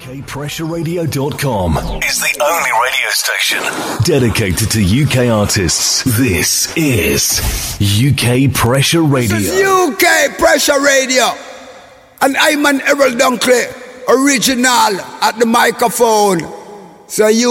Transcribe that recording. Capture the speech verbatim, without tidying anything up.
K Pressure Radio dot com is the only radio station dedicated to U K artists. This is U K Pressure Radio. This is U K Pressure Radio. And I'm an Errol Dunkley, original at the microphone. So you